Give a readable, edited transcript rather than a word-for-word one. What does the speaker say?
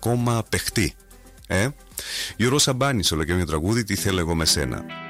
ακόμα παιχτεί. Γιώργος Σαμπάνης, ολοκαίρινο τραγούδι, τι θέλω εγώ με σένα.